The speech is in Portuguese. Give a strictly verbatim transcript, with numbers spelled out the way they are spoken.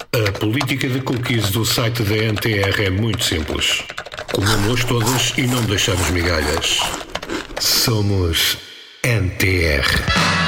A política de cookies do site da N T R é muito simples. Comemos todas e não deixamos migalhas. Somos N T R.